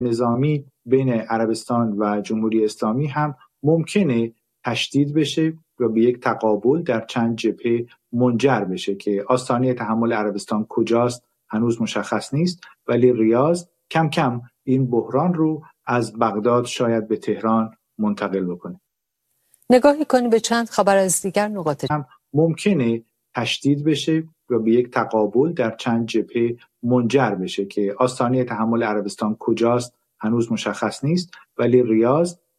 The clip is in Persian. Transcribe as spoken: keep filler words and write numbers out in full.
نظامی بین عربستان و جمهوری اسلامی هم ممکنه تشدید بشه و به یک تقابل در چند جبهه منجر بشه که آستانه تحمل عربستان کجاست هنوز مشخص نیست، ولی ریاض کم کم این بحران رو از بغداد شاید به تهران منتقل بکنه. نگاهی کنی به چند خبر از دیگر نقاط هم ممکنه تشدید بشه و به یک تقابل در چند جبهه منجر بشه که آستانه تحمل عربستان کجاست هنوز مشخص نیست، ولی ریاض